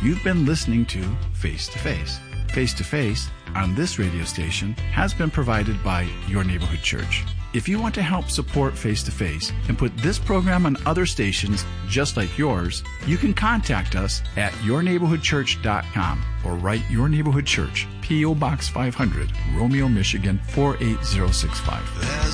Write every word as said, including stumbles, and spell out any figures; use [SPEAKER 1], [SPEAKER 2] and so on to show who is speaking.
[SPEAKER 1] You've been listening to Face to Face. Face to Face on this radio station has been provided by Your Neighborhood Church. If you want to help support Face to Face and put this program on other stations just like yours, you can contact us at your neighborhood church dot com or write Your Neighborhood Church, P O. Box five hundred, Romeo, Michigan four eight zero six five.